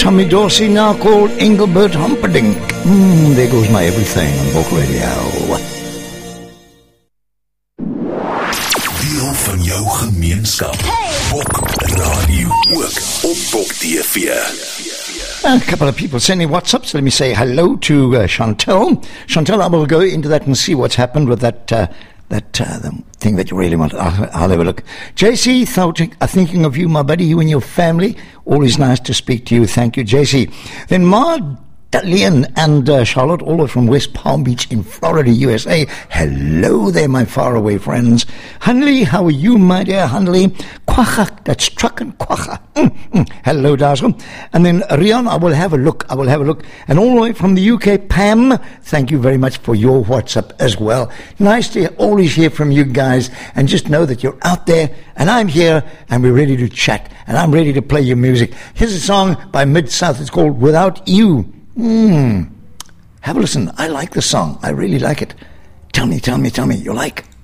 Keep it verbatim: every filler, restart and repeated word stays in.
Tommy Dorsey, now called Engelbert Humperdinck. Mm, there goes my everything on Bok Radio. Deel van jou gemeenskap. Bok Radio, ook op Bok T V. A couple of people sending WhatsApps. Let me say hello to uh, Chantel. Chantel, I will go into that and see what's happened with that uh, that uh, the thing that you really want. I'll, I'll have a look. J C, thought, uh, thinking of you, my buddy, you and your family. Always nice to speak to you. Thank you, J C. Then Ma Leon and uh, Charlotte, all the way from West Palm Beach in Florida, U S A. Hello there, my faraway friends. Hanley, how are you, my dear Hanley? Quacha, that's truck and quacha. Mm, mm. Hello, Dazzle. And then Rian, I will have a look. I will have a look. And all the way from the U K, Pam, thank you very much for your WhatsApp as well. Nice to always hear from you guys, and just know that you're out there, and I'm here, and we're ready to chat, and I'm ready to play your music. Here's a song by Mid-South. It's called Without You. Hmm. Have a listen. I like the song. I really like it. Tell me, tell me, tell me. You like?